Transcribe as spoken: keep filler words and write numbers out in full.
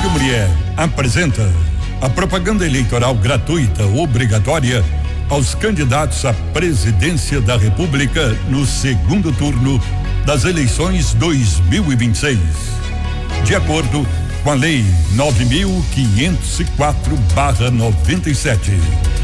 Rádio Mulher apresenta a propaganda eleitoral gratuita obrigatória aos candidatos à presidência da República no segundo turno das eleições dois mil e vinte e seis. De acordo com a Lei nove mil quinhentos e quatro barra noventa e sete.